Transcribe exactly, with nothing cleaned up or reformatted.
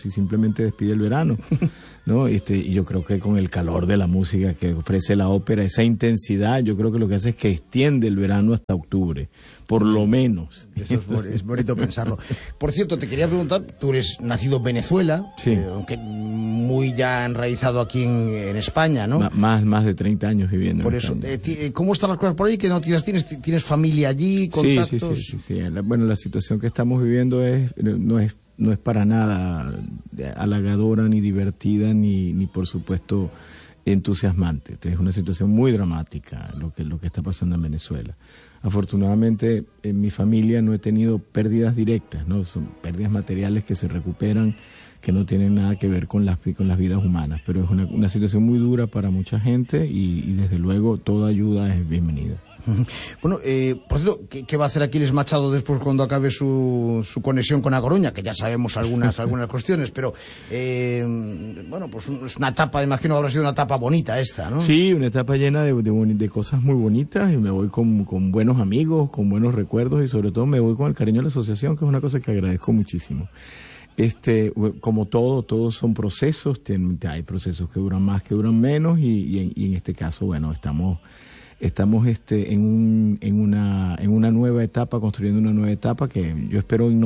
si simplemente despide el verano, ¿no? Este, y yo creo que con el calor de la música que ofrece la ópera, esa intensidad, yo creo que lo que hace es que extiende el verano hasta octubre, por lo menos. Eso es, Entonces... es bonito pensarlo. Por cierto, te quería preguntar, tú eres nacido en Venezuela, sí. eh, aunque muy ya enraizado aquí en, en España, ¿no? M- más, más de treinta años viviendo por en eso, España. Eh, ¿Cómo están las cosas por ahí? ¿Qué noticias tienes? ¿Tienes familia allí? ¿Contactos? Sí, sí, sí, sí, sí. La, bueno, la situación que estamos viviendo es no es no es para nada halagadora, ni divertida, ni, ni por supuesto entusiasmante. Es una situación muy dramática lo que, lo que está pasando en Venezuela. Afortunadamente, en mi familia no he tenido pérdidas directas, ¿no? Son pérdidas materiales que se recuperan, que no tienen nada que ver con las, con las vidas humanas, pero es una, una situación muy dura para mucha gente y, y desde luego toda ayuda es bienvenida. Bueno, eh, por cierto, ¿qué, ¿qué va a hacer Aquiles Machado después cuando acabe su, su conexión con A Coruña? Que ya sabemos algunas algunas cuestiones, pero eh, bueno, pues un, es una etapa, imagino habrá sido una etapa bonita esta, ¿no? Sí, una etapa llena de, de, de cosas muy bonitas y me voy con, con buenos amigos, con buenos recuerdos y sobre todo me voy con el cariño de la asociación, que es una cosa que agradezco muchísimo. Este, como todo, todos son procesos, tienen, hay procesos que duran más, que duran menos y, y, en, y en este caso, bueno, estamos estamos este en un en una en una nueva etapa, construyendo una nueva etapa que yo espero en